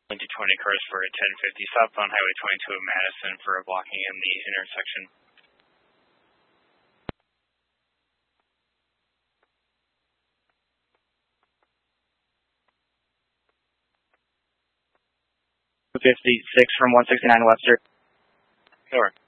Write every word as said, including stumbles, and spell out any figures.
two twenty cars for a ten fifty southbound Highway twenty-two in Madison for blocking in the intersection. fifty-six from one sixty-nine Webster. Over.